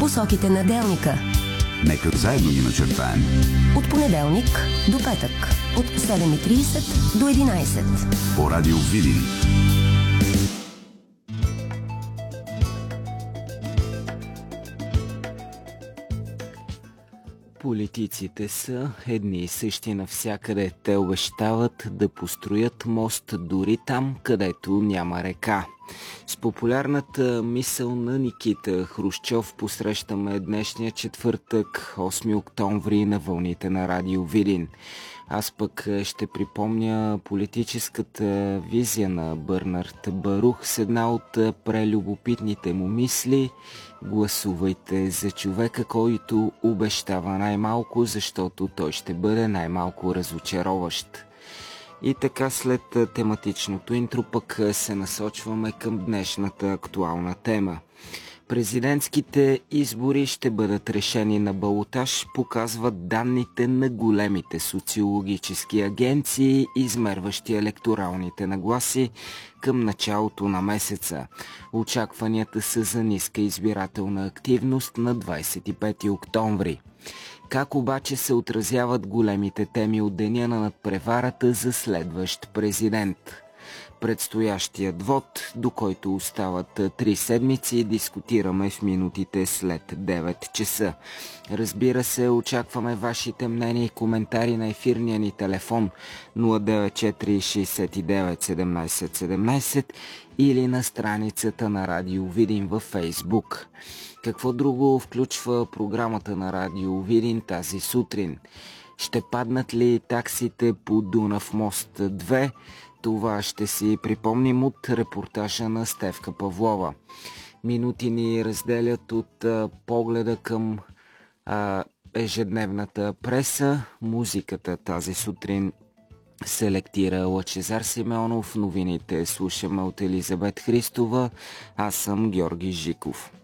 Посоките на делника. Нека заедно ги начертаем. От понеделник до петък. От 7:30 до 11. По радио Видин. Политиците са едни и същи навсякъде. Те обещават да построят мост дори там, където няма река. С популярната мисъл на Никита Хрушчов посрещаме днешния четвъртък, 8 октомври, на вълните на радио Видин. Аз пък ще припомня политическата визия на Бърнард Барух с една от прелюбопитните му мисли: гласувайте за човека, който обещава най-малко, защото той ще бъде най-малко разочароващ. И така, след тематичното интро пък се насочваме към днешната актуална тема. Президентските избори ще бъдат решени на балотаж, показват данните на големите социологически агенции, измерващи електоралните нагласи към началото на месеца. Очакванията са за ниска избирателна активност на 25 октомври. Как обаче се отразяват големите теми от деня на надпреварата за следващ президент? Предстоящият вод, до който остават 3 седмици, дискутираме в минутите след 9 часа. Разбира се, очакваме вашите мнения и коментари на ефирния ни телефон 094 69 17 17 или на страницата на Радио Видин във Фейсбук. Какво друго включва програмата на Радио Видин тази сутрин? Ще паднат ли таксите по Дунав мост 2? Това ще си припомним от репортажа на Стефка Павлова. Минути ни разделят от погледа към ежедневната преса. Музиката тази сутрин селектира Лъчезар Симеонов. Новините слушаме от Елизабет Христова. Аз съм Георги Жиков.